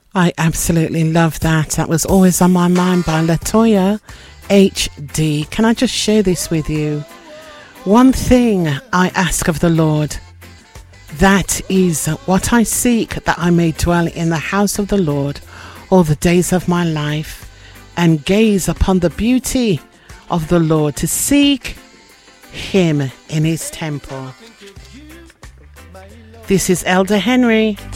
I absolutely love that. That was Always on My Mind by Latoya HD. Can I just share this with you? One thing I ask of the Lord, that is what I seek, that I may dwell in the house of the Lord all the days of my life, and gaze upon the beauty of the Lord, to seek Him in His temple. This is Elder Henry.